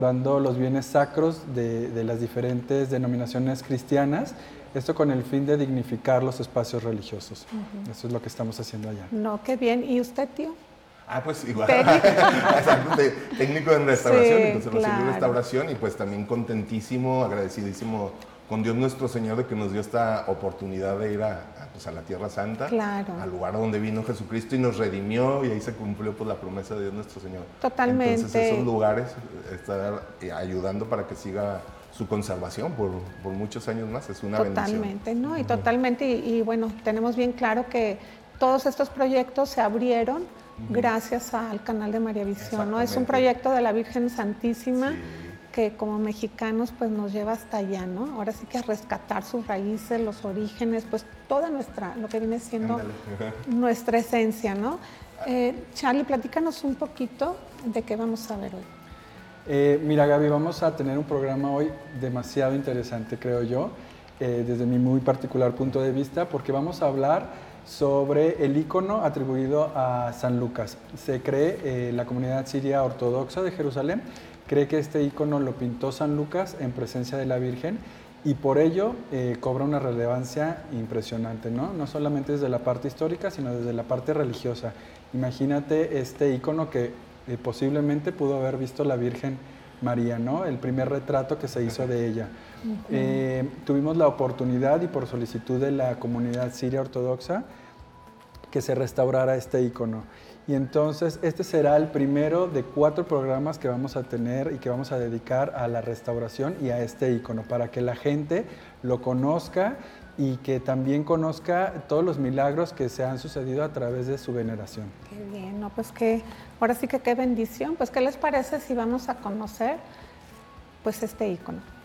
dando los bienes sacros de las diferentes denominaciones cristianas, esto con el fin de dignificar los espacios religiosos. Eso es lo que estamos haciendo allá. No, qué bien. ¿Y usted, tío? Pues igual, Técnico. exacto, técnico en restauración Sí, y conservación claro. y restauración, y pues también contentísimo, agradecidísimo con Dios nuestro Señor de que nos dio esta oportunidad de ir a la Tierra Santa, Claro. al lugar donde vino Jesucristo y nos redimió, y ahí se cumplió pues la promesa de Dios nuestro Señor. Totalmente. Entonces esos lugares estar ayudando para que siga su conservación por muchos años más, es una bendición. Totalmente, ¿no? Y totalmente, y bueno, tenemos bien claro que todos estos proyectos se abrieron gracias al canal de María Visión, ¿no? Es un proyecto de la Virgen Santísima que como mexicanos pues nos lleva hasta allá, ¿no? Ahora sí que a rescatar sus raíces, los orígenes, pues toda nuestra, lo que viene siendo nuestra esencia, ¿no? Charlie, platícanos un poquito de qué vamos a ver hoy. Mira, Gaby, vamos a tener un programa hoy demasiado interesante, creo yo, desde mi muy particular punto de vista, porque vamos a hablar sobre el ícono atribuido a San Lucas. Se cree, la comunidad siria ortodoxa de Jerusalén cree que este ícono lo pintó San Lucas en presencia de la Virgen, y por ello cobra una relevancia impresionante, ¿no? No solamente desde la parte histórica, sino desde la parte religiosa. Imagínate este ícono que posiblemente pudo haber visto la Virgen María, ¿no? El primer retrato que se hizo de ella. Tuvimos la oportunidad, y por solicitud de la comunidad siria ortodoxa, que se restaurara este ícono. Y entonces este será el primero de 4 programas que vamos a tener y que vamos a dedicar a la restauración y a este ícono, para que la gente lo conozca y que también conozca todos los milagros que se han sucedido a través de su veneración. Qué bien, ¿no? Pues que ahora sí que qué bendición. Pues ¿qué les parece si vamos a conocer pues este ícono?